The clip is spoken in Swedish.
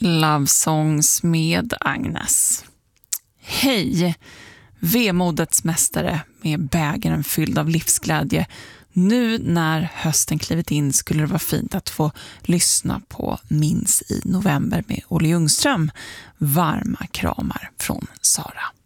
Love Songs med Agnes. Hej, vemodets mästare med bägaren fylld av livsglädje. Nu när hösten klivit in skulle det vara fint att få lyssna på Minns i november med Olle Ljungström. Varma kramar från Sara.